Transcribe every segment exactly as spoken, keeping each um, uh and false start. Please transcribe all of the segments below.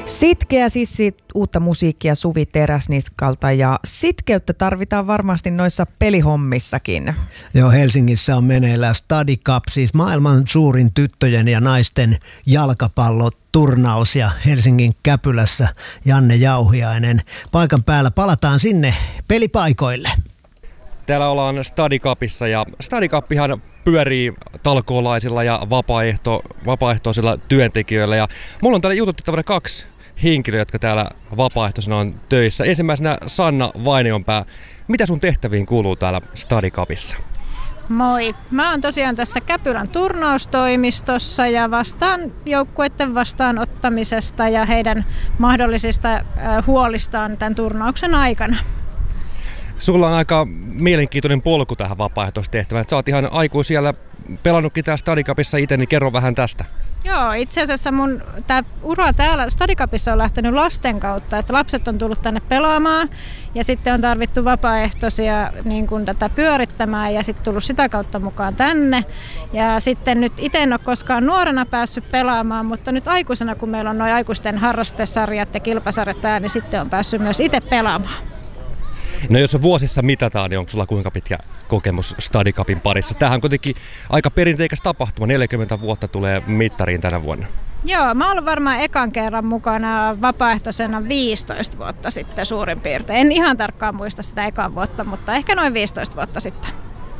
Sitkeä sissi, uutta musiikkia Suvi Teräsniskalta, ja sitkeyttä tarvitaan varmasti noissa pelihommissakin. Joo, Helsingissä on meneillään Study Cup, siis maailman suurin tyttöjen ja naisten jalkapalloturnaus, ja Helsingin Käpylässä Janne Jauhiainen paikan päällä. Palataan sinne pelipaikoille. Täällä ollaan Study Cupissa, ja Study Cupihan pyörii talkoolaisilla ja vapaaehto, vapaaehtoisilla työntekijöillä. Ja mulla on täällä jututettavana kaksi henkilöä, jotka täällä vapaaehtoisena on töissä. Ensimmäisenä Sanna Vainionpää. Mitä sun tehtäviin kuuluu täällä Study Cupissa? Moi. Mä oon tosiaan tässä Käpylän turnaustoimistossa ja vastaan joukkueiden vastaanottamisesta ja heidän mahdollisista huolistaan tämän turnauksen aikana. Sulla on aika mielenkiintoinen polku tähän vapaaehtoistehtävään. Sä oot ihan aikuisiellä pelannutkin täällä Study Cupissa itse, niin kerro vähän tästä. Joo, itse asiassa mun tää ura täällä Study Cupissa on lähtenyt lasten kautta, että lapset on tullut tänne pelaamaan ja sitten on tarvittu vapaaehtoisia niin kuin tätä pyörittämään ja sitten tullut sitä kautta mukaan tänne. Ja sitten nyt itse en ole koskaan nuorena päässyt pelaamaan, mutta nyt aikuisena, kun meillä on nuo aikuisten harrastesarjat ja kilpasarjat täällä, niin sitten on päässyt myös itse pelaamaan. No jos vuosissa mitataan, niin onko sulla kuinka pitkä kokemus Study Cupin parissa? Tämähän on kuitenkin aika perinteikäs tapahtuma, neljäkymmentä vuotta tulee mittariin tänä vuonna. Joo, mä oon ollut varmaan ekan kerran mukana vapaaehtoisena viisitoista vuotta sitten suurin piirtein. En ihan tarkkaan muista sitä ekan vuotta, mutta ehkä noin viisitoista vuotta sitten.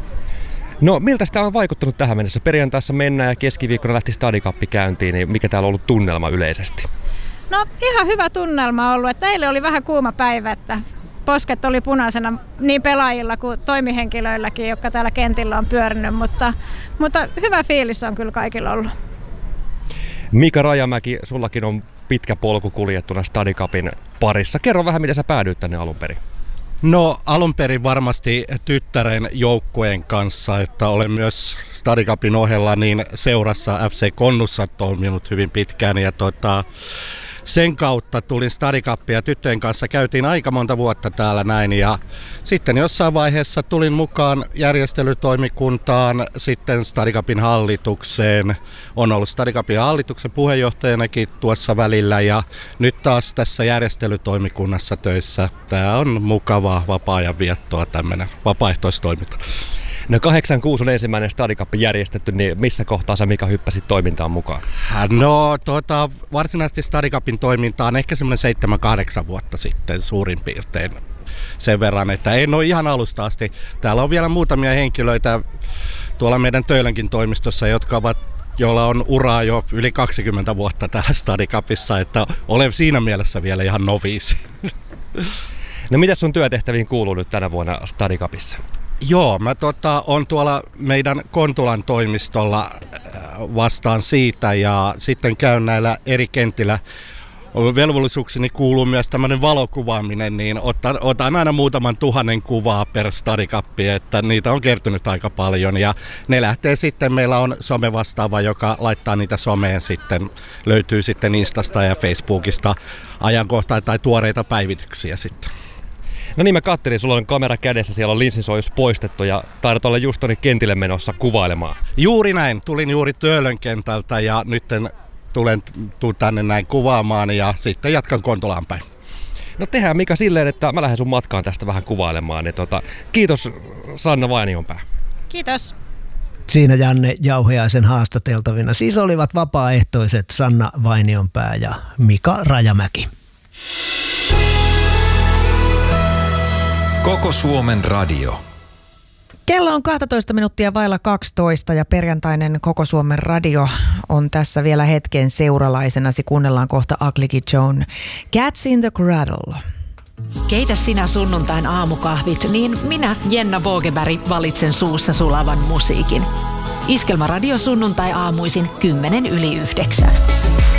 No miltä sitä on vaikuttanut tähän mennessä? Perjantaissa mennään ja keskiviikkona lähti Study Cup käyntiin, niin mikä täällä on ollut tunnelma yleisesti? No ihan hyvä tunnelma on ollut, että eilen oli vähän kuuma päivä, että posket oli punaisena niin pelaajilla kuin toimihenkilöilläkin, jotka täällä kentillä on pyörinyt, mutta, mutta hyvä fiilis on kyllä kaikilla ollut. Mika Rajamäki, sullakin on pitkä polku kuljettuna Study Cupin parissa. Kerro vähän, miten sä päädyit tänne alun perin. No alun perin varmasti tyttären joukkueen kanssa, että olen myös Study Cupin ohella niin seurassa F C Konnussa toiminut hyvin pitkään ja tota, sen kautta tulin Study Cupia ja tyttöjen kanssa käytiin aika monta vuotta täällä näin ja sitten jossain vaiheessa tulin mukaan järjestelytoimikuntaan, sitten Study Cupin hallitukseen. On ollut Study Cupin hallituksen puheenjohtajanakin tuossa välillä ja nyt taas tässä järjestelytoimikunnassa töissä. Tämä on mukavaa vapaa-ajan viettoa tämmöinen vapaaehtoistoiminta. No kahdeksankymmentäkuusi on ensimmäinen Study Cup järjestetty, niin missä kohtaa sä Mika hyppäsit toimintaan mukaan? No tuota, varsinaisesti Study Cupin toimintaan ehkä semmoinen seitsemän kahdeksan vuotta sitten suurin piirtein sen verran, että en ole ihan alusta asti. Täällä on vielä muutamia henkilöitä tuolla meidän Töölönkin toimistossa, jotka ovat joilla on uraa jo yli kaksikymmentä vuotta täällä Study Cupissa, että olen siinä mielessä vielä ihan noviisi. No mitä sun työtehtäviin kuuluu nyt tänä vuonna Study Cupissa? Joo, mä tota, on tuolla meidän Kontulan toimistolla vastaan siitä ja sitten käyn näillä eri kentillä. Velvollisuukseni kuuluu myös tämmöinen valokuvaaminen, niin otan, otan aina muutaman tuhannen kuvaa per Study Cup, että niitä on kertynyt aika paljon. Ja ne lähtee sitten, meillä on somevastaava, joka laittaa niitä someen sitten, löytyy sitten Instasta ja Facebookista ajankohtaa tai tuoreita päivityksiä sitten. No niin, mä katselin, sulla on kamera kädessä, siellä on linssinsojus poistettu ja taidat olla just tuonne kentille menossa kuvailemaan. Juuri näin, tulin juuri Töölön kentältä ja nyt tulen tuun tänne näin kuvaamaan ja sitten jatkan Kontulaan päin. No tehdään Mika silleen, että mä lähden sun matkaan tästä vähän kuvailemaan. Niin tota, kiitos Sanna Vainionpää. Kiitos. Siinä Janne Jauhiaisen haastateltavina siis olivat vapaaehtoiset Sanna Vainionpää ja Mika Rajamäki. Koko Suomen radio. Kello on kaksitoista minuuttia vailla kaksitoista ja perjantainen Koko Suomen radio on tässä vielä hetken seuralaisenasi. Kuunnellaan kohta Ugly Kid Joan Cats in the Cradle. Keitä sinä sunnuntain aamukahvit, niin minä, Jenna Bogeberg, valitsen suussa sulavan musiikin. Iskelmä radio sunnuntai aamuisin kymmenen yli yhdeksän.